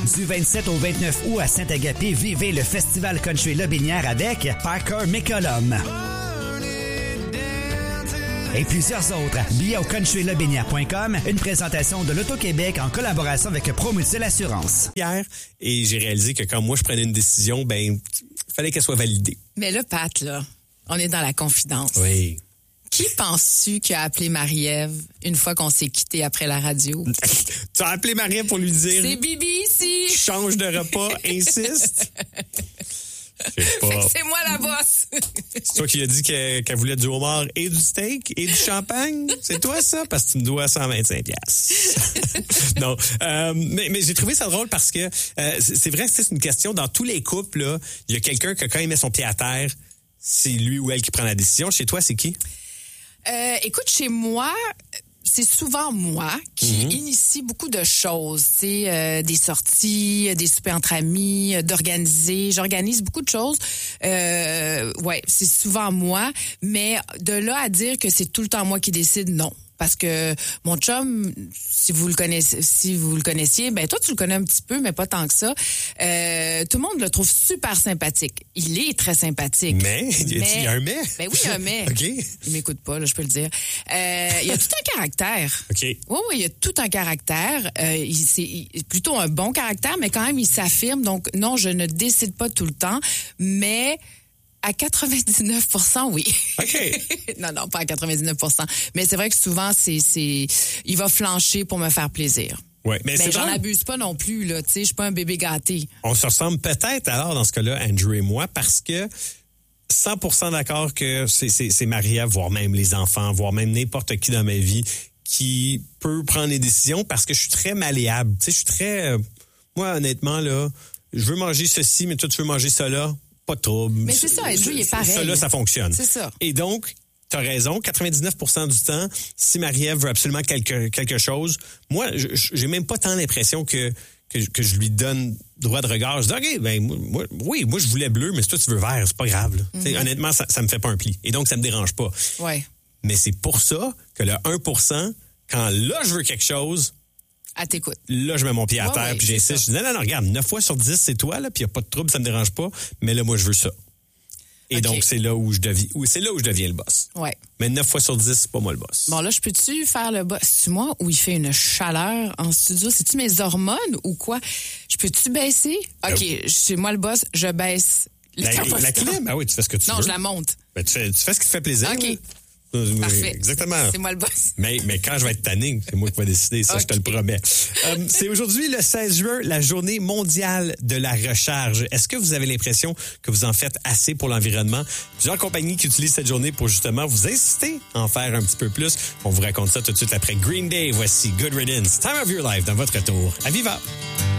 Du 27 au 29 août à Saint-Agapé, vivez le Festival Country Lobinière avec Parker McCollum. Et plusieurs autres. Billets au countrylobinière.com, une présentation de l'Auto-Québec en collaboration avec ProMutuelle Assurance. Hier, et j'ai réalisé que quand moi je prenais une décision, il fallait qu'elle soit validée. Mais là, Pat, là, on est dans la confidence. Oui. Qui penses-tu qui a appelé Marie-Ève une fois qu'on s'est quitté après la radio? Tu as appelé Marie-Ève pour lui dire... C'est Bibi ici! Change de repas, insiste. C'est moi la bosse. C'est toi qui as dit qu'elle voulait du homard et du steak et du champagne? C'est toi ça? Parce que tu me dois 125$. Non. Mais j'ai trouvé ça drôle parce que c'est vrai que c'est une question. Dans tous les couples, là, il y a quelqu'un que quand il met son pied à terre, c'est lui ou elle qui prend la décision. Chez toi, c'est qui? Écoute, chez moi... C'est souvent moi qui initie beaucoup de choses, tu sais, des sorties, des soupers entre amis, d'organiser. J'organise beaucoup de choses. Ouais, c'est souvent moi, mais de là à dire que c'est tout le temps moi qui décide, non. Parce que mon chum, si vous le connaissiez, ben toi tu le connais un petit peu, mais pas tant que ça. Tout le monde le trouve super sympathique. Il est très sympathique. Mais il y a un mais. Ben oui, il y a un mais. OK. Il m'écoute pas, là, je peux le dire. Il y a tout un caractère. OK. Oui, il y a tout un caractère. C'est plutôt un bon caractère, mais quand même il s'affirme. Donc non, je ne décide pas tout le temps, mais à 99%, oui. OK. non, pas à 99%. Mais c'est vrai que souvent, il va flancher pour me faire plaisir. Ouais, mais j'en abuse pas non plus, là. Tu sais, je suis pas un bébé gâté. On se ressemble peut-être alors dans ce cas-là, Andrew et moi, parce que 100% d'accord que c'est Marie-Ève, voire même les enfants, voire même n'importe qui dans ma vie qui peut prendre les décisions parce que je suis très malléable. Tu sais, je suis très... moi, honnêtement, là, je veux manger ceci, mais toi, tu veux manger cela. Pas de trouble. Mais c'est ça, Andrew, il est pareil. Ça, là, ça fonctionne. C'est ça. Et donc, t'as raison, 99% du temps, si Marie-Ève veut absolument quelque chose, moi, j'ai même pas tant l'impression que je lui donne droit de regard. Je dis, OK, moi, je voulais bleu, mais si toi, tu veux vert, c'est pas grave. Honnêtement, ça me fait pas un pli. Et donc, ça me dérange pas. Ouais. Mais c'est pour ça que le 1%, quand là, je veux quelque chose... À t'écoute. Là, je mets mon pied à terre, puis j'insiste. Je dis, non, regarde, 9 fois sur 10, c'est toi, là, puis il n'y a pas de trouble, ça me dérange pas. Mais là, moi, je veux ça. Et donc, c'est là où je deviens le boss. Ouais. Mais 9 fois sur 10, c'est pas moi le boss. Bon, là, je peux-tu faire le boss? C'est-tu moi où il fait une chaleur en studio? C'est-tu mes hormones ou quoi? Je peux-tu baisser? OK, c'est moi le boss, je baisse. La clim? Ah oui, tu fais ce que tu veux. Non, je la monte. Ben, tu fais ce qui te fait plaisir. OK. Là. Parfait. Exactement. C'est moi le boss. Mais quand je vais être tanning, c'est moi qui vais décider, ça, okay. Je te le promets. C'est aujourd'hui le 16 juin, la journée mondiale de la recharge. Est-ce que vous avez l'impression que vous en faites assez pour l'environnement? Plusieurs compagnies qui utilisent cette journée pour justement vous inciter à en faire un petit peu plus. On vous raconte ça tout de suite après Green Day. Voici Good Riddance, Time of Your Life dans votre tour à Viva.